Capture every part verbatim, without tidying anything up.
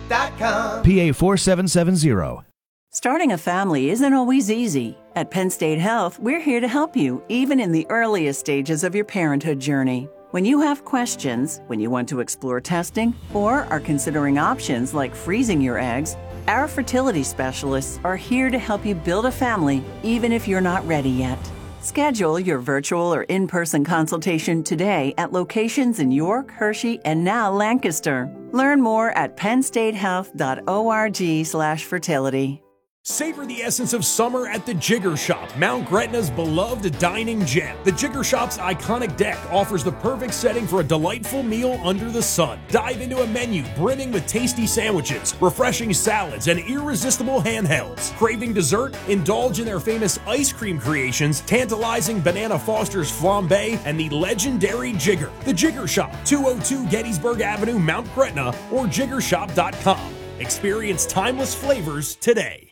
dot com. P A four seven seven zero. Starting a family isn't always easy. At Penn State Health, we're here to help you, even in the earliest stages of your parenthood journey. When you have questions, when you want to explore testing, or are considering options like freezing your eggs, our fertility specialists are here to help you build a family, even if you're not ready yet. Schedule your virtual or in-person consultation today at locations in York, Hershey, and now Lancaster. Learn more at pennstatehealth.org slash fertility. Savor the essence of summer at the Jigger Shop, Mount Gretna's beloved dining gem. The Jigger Shop's iconic deck offers the perfect setting for a delightful meal under the sun. Dive into a menu brimming with tasty sandwiches, refreshing salads, and irresistible handhelds. Craving dessert? Indulge in their famous ice cream creations, tantalizing Banana Foster's flambe, and the legendary Jigger. The Jigger Shop, two oh two Gettysburg Avenue, Mount Gretna, or jigger shop dot com. Experience timeless flavors today.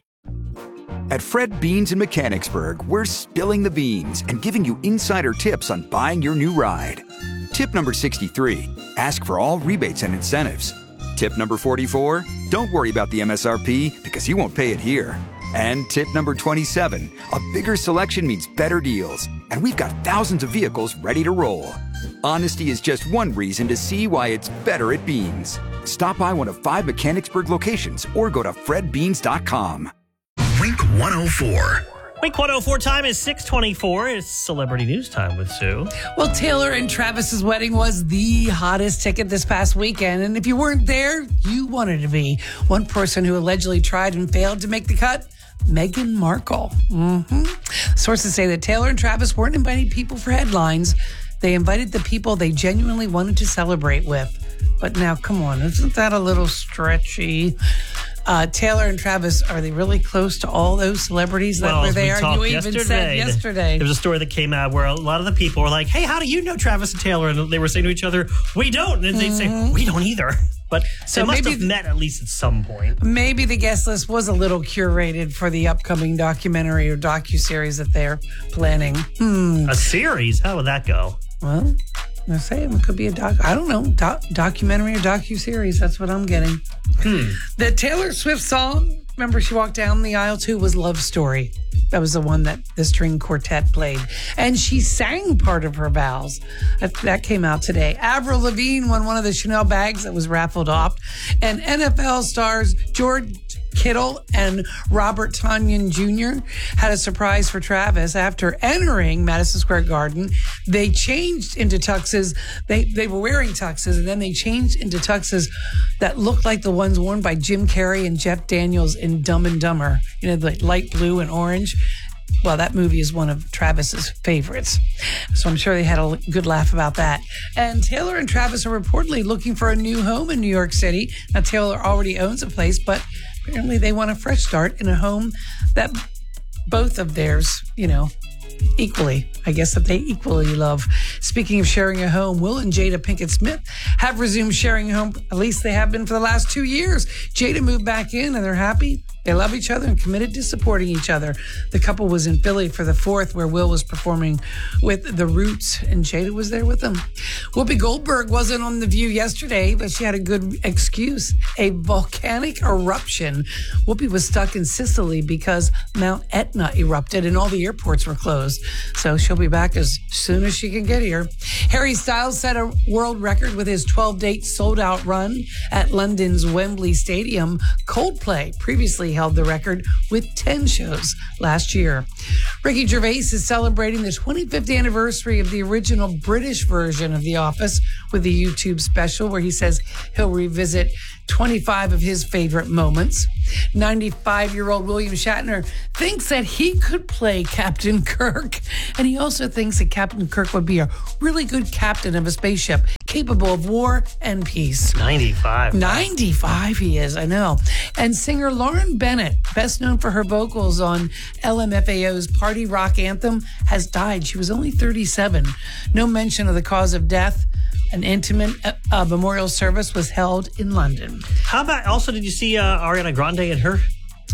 At Fred Beans in Mechanicsburg, we're spilling the beans and giving you insider tips on buying your new ride. Tip number sixty-three, ask for all rebates and incentives. Tip number forty-four, don't worry about the M S R P because you won't pay it here. And tip number twenty-seven, a bigger selection means better deals, and we've got thousands of vehicles ready to roll. Honesty is just one reason to see why it's better at Beans. Stop by one of five Mechanicsburg locations or go to fred beans dot com. Wink one oh four. Wink one oh four time is six twenty-four. It's celebrity news time with Sue. Well, Taylor and Travis's wedding was the hottest ticket this past weekend. And if you weren't there, you wanted to be. One person who allegedly tried and failed to make the cut, Meghan Markle. Mm-hmm. Sources say that Taylor and Travis weren't inviting people for headlines. They invited the people they genuinely wanted to celebrate with. But now, come on, isn't that a little stretchy? Uh, Taylor and Travis, are they really close to all those celebrities that well, were there? We You even yesterday, said yesterday. There was a story that came out where a lot of the people were like, hey, how do you know Travis and Taylor? And they were saying to each other, we don't. And they'd mm-hmm. say, we don't either. But so they must have met at least at some point. Maybe the guest list was a little curated for the upcoming documentary or docuseries that they're planning. Hmm. A series? How would that go? Well, I'm saying it could be a doc. I don't know, doc, documentary or docu-series. That's what I'm getting. Hmm. The Taylor Swift song, remember she walked down the aisle to, was Love Story. That was the one that the string quartet played. And she sang part of her vows. That, that came out today. Avril Lavigne won one of the Chanel bags that was raffled off. And N F L stars George Kittle and Robert Tonyan Junior had a surprise for Travis. After entering Madison Square Garden, they changed into tuxes. They they were wearing tuxes, and then they changed into tuxes that looked like the ones worn by Jim Carrey and Jeff Daniels in Dumb and Dumber. You know, the light blue and orange. Well, that movie is one of Travis's favorites. So I'm sure they had a good laugh about that. And Taylor and Travis are reportedly looking for a new home in New York City. Now, Taylor already owns a place, but apparently they want a fresh start in a home that both of theirs, you know, equally, I guess that they equally love. Speaking of sharing a home, Will and Jada Pinkett Smith have resumed sharing a home. At least they have been for the last two years. Jada moved back in and they're happy. They love each other and committed to supporting each other. The couple was in Philly for the fourth, where Will was performing with The Roots, and Jada was there with them. Whoopi Goldberg wasn't on The View yesterday, but she had a good excuse. A volcanic eruption. Whoopi was stuck in Sicily because Mount Etna erupted and all the airports were closed. So she'll be back as soon as she can get here. Harry Styles set a world record with his twelve-date sold-out run at London's Wembley Stadium. Coldplay previously held the record with ten shows last year. Ricky Gervais is celebrating the twenty-fifth anniversary of the original British version of The Office with a YouTube special where he says he'll revisit twenty-five of his favorite moments. ninety-five-year-old William Shatner thinks that he could play Captain Kirk, and he also thinks that Captain Kirk would be a really good captain of a spaceship capable of war and peace. ninety-five. ninety-five he is, I know. And singer Lauren Bennett, best known for her vocals on L M F A O's Party Rock Anthem, has died. She was only thirty-seven. No mention of the cause of death. An intimate uh, memorial service was held in London. How about, also, did you see uh, Ariana Grande and her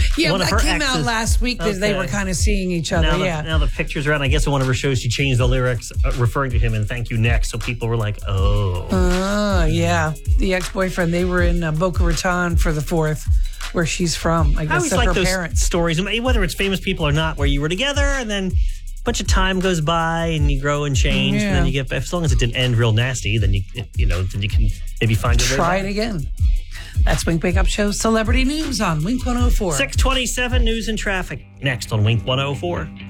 Yeah, one of that her came exes, out last week that they Okay. were kind of seeing each other. Now the, yeah. now the pictures are out. I guess in one of her shows, she changed the lyrics uh, referring to him and thank you next. So people were like, oh. Oh, yeah. The ex-boyfriend, they were in uh, Boca Raton for the fourth, where she's from. I I guess always of like her those parents. stories, whether it's famous people or not, where you were together and then a bunch of time goes by and you grow and change, Yeah. and then you get. As long as it didn't end real nasty, then you you know then you can maybe find your way Try back. it again. That's Wink Wake Up Show Celebrity News on Wink one oh four. six twenty-seven news and traffic next on Wink one oh four.